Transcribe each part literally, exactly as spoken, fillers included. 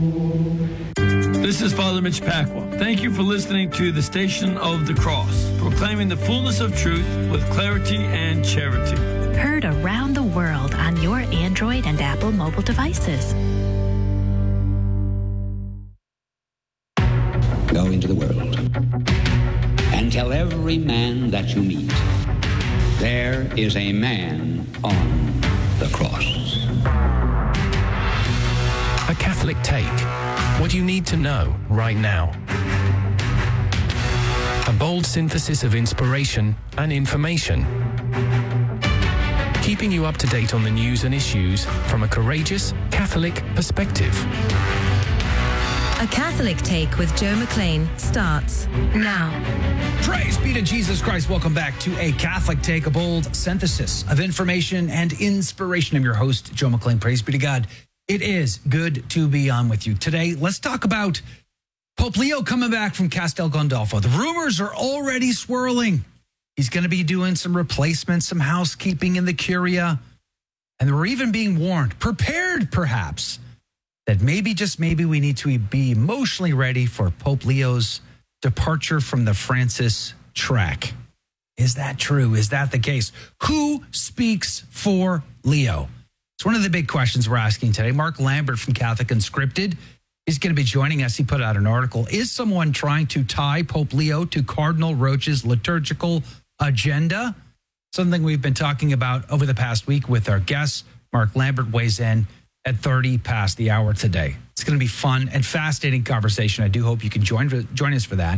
This is Father Mitch Pacwa. Thank you for listening to the Station of the Cross, proclaiming the fullness of truth with clarity and charity. Heard around the world on your Android and Apple mobile devices. Go into the world and tell every man that you meet, there is a man on the cross. A Catholic Take. What you need to know right now. A bold synthesis of inspiration and information. Keeping you up to date on the news and issues from a courageous Catholic perspective. A Catholic Take with Joe McLean starts now. Praise be to Jesus Christ. Welcome back to A Catholic Take, a bold synthesis of information and inspiration. I'm your host, Joe McLean. Praise be to God. It is good to be on with you today. Let's talk about Pope Leo coming back from Castel Gandolfo. The rumors are already swirling. He's going to be doing some replacements, some housekeeping in the Curia. And we're even being warned, prepared perhaps, that maybe, just maybe, we need to be emotionally ready for Pope Leo's departure from the Francis track. Is that true? Is that the case? Who speaks for Leo? It's one of the big questions we're asking today. Mark Lambert from Catholic Unscripted is going to be joining us. He put out an article. Is someone trying to tie Pope Leo to Cardinal Roche's liturgical agenda? Something we've been talking about over the past week with our guests. Mark Lambert weighs in at thirty past the hour today. It's going to be fun and fascinating conversation. I do hope you can join, join us for that.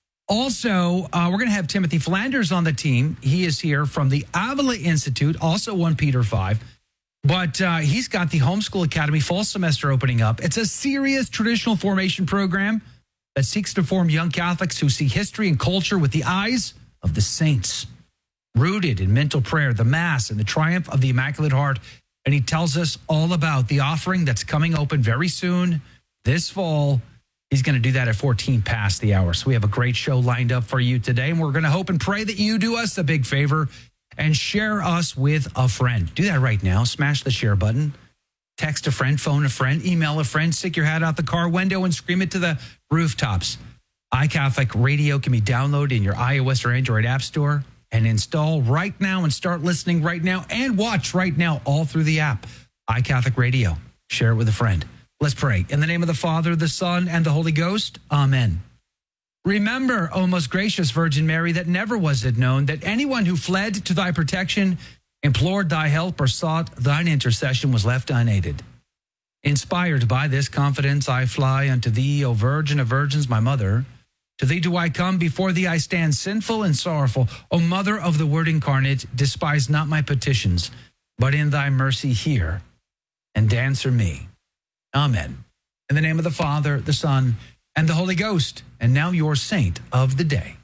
Also, uh, we're going to have Timothy Flanders on the team. He is here from the Avila Institute, also First Peter five. But uh, he's got the Homeschool Academy fall semester opening up. It's a serious traditional formation program that seeks to form young Catholics who see history and culture with the eyes of the saints, rooted in mental prayer, the Mass, and the triumph of the Immaculate Heart. And he tells us all about the offering that's coming open very soon this fall. He's going to do that at fourteen past the hour. So we have a great show lined up for you today. And we're going to hope and pray that you do us a big favor and share us with a friend. Do that right now. Smash the share button. Text a friend, phone a friend, email a friend, stick your hat out the car window and scream it to the rooftops. iCatholic Radio can be downloaded in your iOS or Android app store and install right now and start listening right now and watch right now all through the app. iCatholic Radio. Share it with a friend. Let's pray. In the name of the Father, the Son, and the Holy Ghost. Amen. Remember, O most gracious Virgin Mary, that never was it known that anyone who fled to thy protection, implored thy help, or sought thine intercession was left unaided. Inspired by this confidence, I fly unto thee, O Virgin of Virgins, my mother. To thee do I come, before thee I stand sinful and sorrowful. O Mother of the Word incarnate, despise not my petitions, but in thy mercy hear and answer me. Amen. In the name of the Father, the Son, and the Holy Ghost. And now your saint of the day.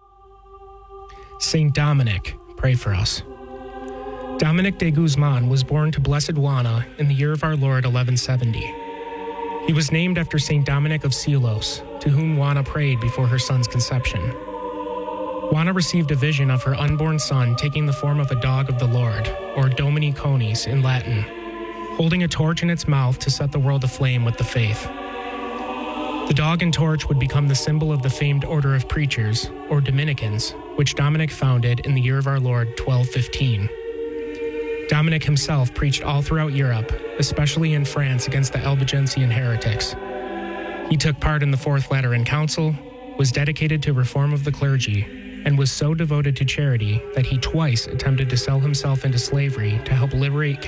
Saint Dominic, pray for us. Dominic de Guzman was born to Blessed Juana in the year of our Lord eleven seventy. He was named after Saint Dominic of Silos, to whom Juana prayed before her son's conception. Juana received a vision of her unborn son taking the form of a dog of the Lord, or Domini Conis in Latin, holding a torch in its mouth to set the world aflame with the faith. The dog and torch would become the symbol of the famed Order of Preachers, or Dominicans, which Dominic founded in the year of our Lord twelve fifteen. Dominic himself preached all throughout Europe, especially in France against the Albigensian heretics. He took part in the Fourth Lateran Council, was dedicated to reform of the clergy, and was so devoted to charity that he twice attempted to sell himself into slavery to help liberate